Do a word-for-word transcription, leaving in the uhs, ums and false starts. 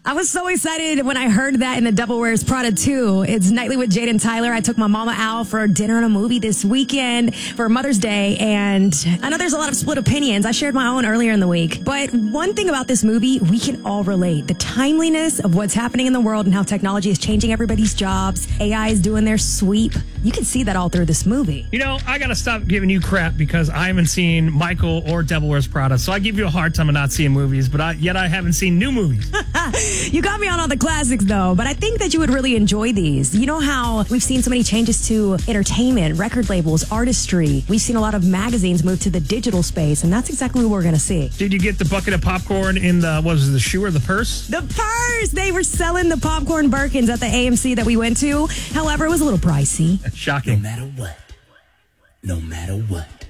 I was so excited when I heard that in The Devil Wears Prada two. It's Nightly with Jade and Tyler. I took my mama out for dinner and a movie this weekend for Mother's Day, and I know there's a lot of split opinions. I shared my own earlier in the week. But one thing about this movie, we can all relate. The timeliness of what's happening in the world and how technology is changing everybody's jobs. A I is doing their sweep. You can see that all through this movie. You know, I got to stop giving you crap because I haven't seen Michael or Devil Wears Prada. So I give you a hard time of not seeing movies, but I, yet I haven't seen new movies. You got me on all the classics, though, but I think that you would really enjoy these. You know how we've seen so many changes to entertainment, record labels, artistry. We've seen a lot of magazines move to the digital space, and that's exactly what we're going to see. Did you get the bucket of popcorn in the, what was it, the shoe or the purse? The purse! They were selling the popcorn Birkins at the A M C that we went to. However, it was a little pricey. Shocking. No matter what. No matter what.